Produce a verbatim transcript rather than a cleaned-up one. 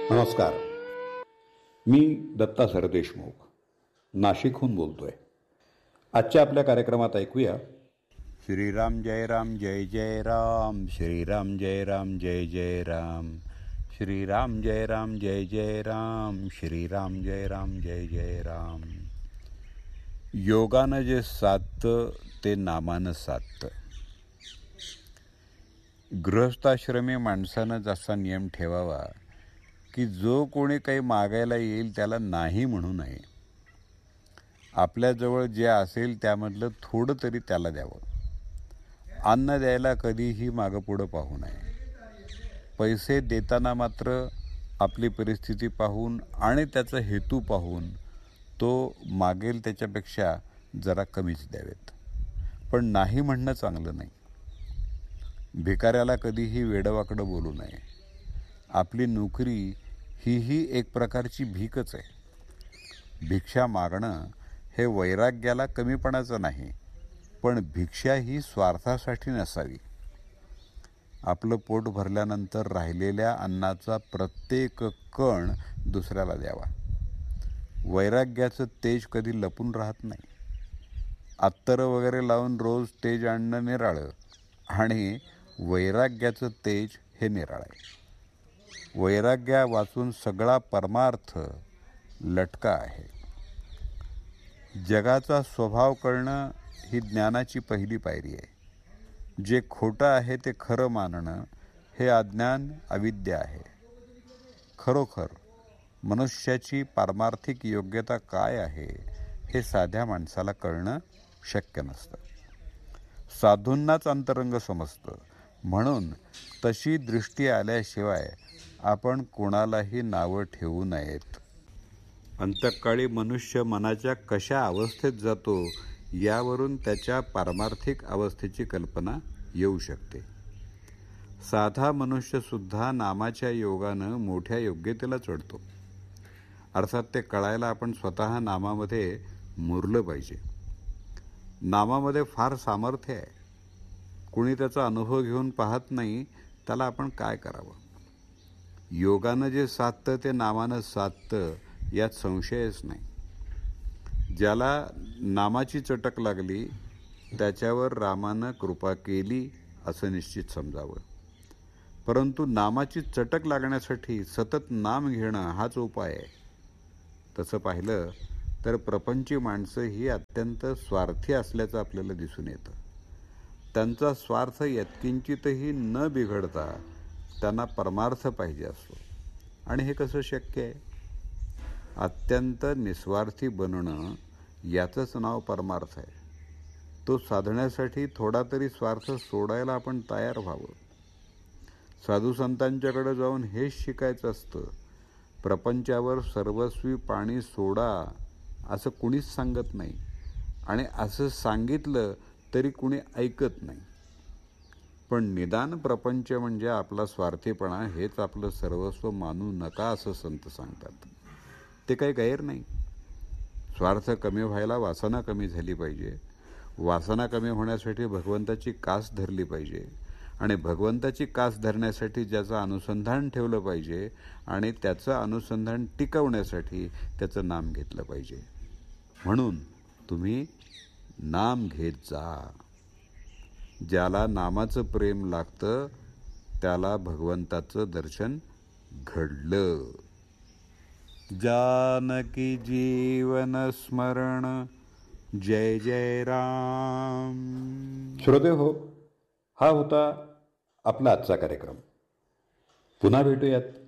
नमस्कार. मी दत्ता सरदेशमुख नाशिकहून बोलतोय. आजच्या आपल्या कार्यक्रमात ऐकूया श्रीराम जय राम जय जय राम, श्रीराम जय राम जय जय राम, श्रीराम जय राम जय जय राम, श्रीराम जय राम जय जय राम. योगानं जे साधतं ते नामानं साधतं. गृहस्थाश्रमी माणसानं जसा नियम ठेवावा की जो कोणी काही मागायला येईल त्याला नाही म्हणू नये. आपल्याजवळ जे असेल त्यामधलं थोडं तरी त्याला द्यावं. अन्न द्यायला कधीही मागं पुढं पाहू नये. पैसे देताना मात्र आपली परिस्थिती पाहून आणि त्याचा हेतू पाहून तो मागेल त्याच्यापेक्षा जरा कमीच द्यावेत. पण नाही म्हणणं चांगलं नाही. भिकाऱ्याला कधीही वेडवाकडं बोलू नये. आपली नोकरी हीही एक प्रकारची भीकच आहे. भिक्षा मागणं हे वैराग्याला कमीपणाचं नाही, पण भिक्षा ही स्वार्थासाठी नसावी. आपलं पोट भरल्यानंतर राहिलेल्या अन्नाचा प्रत्येक कण दुसऱ्याला द्यावा. वैराग्याचं तेज कधी लपून राहत नाही. अत्तर वगैरे लावून रोज तेज आणणं निराळं आणि वैराग्याचं तेज हे निराळं आहे. वैराग्या वाचून सगळा परमार्थ लटका आहे. जगाचा स्वभाव कळणं ही ज्ञानाची पहिली पायरी आहे. जे खोटं आहे ते खरं मानणं हे अज्ञान अविद्या आहे. खरोखर मनुष्याची पारमार्थिक योग्यता काय आहे हे साध्या माणसाला कळणं शक्य नसतं. साधूंनाच अंतरंग समजतं. म्हणून तशी दृष्टी आल्याशिवाय आपण कोणालाही नावं ठेवू नयेत. अंतकाळी मनुष्य मनाच्या कशा अवस्थेत जातो यावरून त्याच्या पारमार्थिक अवस्थेची कल्पना येऊ शकते. साधा मनुष्यसुद्धा नामाच्या योगानं मोठ्या योग्यतेला चढतो. अर्थात ते कळायला आपण स्वतः नामामध्ये मुरलं पाहिजे. नामामध्ये फार सामर्थ्य आहे. कुणी त्याचा अनुभव घेऊन पाहत नाही, त्याला आपण काय करावं. योगानं जे साधतं ते नामानं साधतं यात संशयच नाही. ज्याला नामाची चटक लागली त्याच्यावर रामानं कृपा केली असं निश्चित समजावं. परंतु नामाची चटक लागण्यासाठी सतत नाम घेणं हाच उपाय आहे. तसं पाहिलं तर प्रपंची माणसं ही अत्यंत स्वार्थी असल्याचं आपल्याला दिसून येतं. त्यांचा स्वार्थ यत्किंचितही न बिघडता त्यांना परमार्थ पाहिजे असतो. आणि हे कसं शक्य आहे? अत्यंत निस्वार्थी बनणं याचंच नाव परमार्थ आहे. तो साधण्यासाठी थोडा तरी स्वार्थ सोडायला आपण तयार व्हावं. साधू संतांच्याकडे जाऊन हेच शिकायचं असतं. प्रपंचावर सर्वस्वी पाणी सोडा असं कुणीच सांगत नाही. आणि असं सांगितलं तरी कुणी ऐकत नाही. पण निदान प्रपंच म्हणजे आपला स्वार्थीपणा हेच आपलं सर्वस्व मानू नका असं संत सांगतात. ते काही गैर नाही. स्वार्थ कमी व्हायला वासना कमी झाली पाहिजे. वासना कमी होण्यासाठी भगवंताची कास धरली पाहिजे. आणि भगवंताची कास धरण्यासाठी ज्याचं अनुसंधान ठेवलं पाहिजे आणि त्याचं अनुसंधान टिकवण्यासाठी त्याचं नाम घेतलं पाहिजे. म्हणून तुम्ही नाम घेत जा. ज्याला नामाचं प्रेम लागतं त्याला भगवंताचं दर्शन घडलं. जानकी जीवन स्मरण जय जय राम. श्रोते हो, हा होता आपला आजचा कार्यक्रम. पुन्हा भेटूयात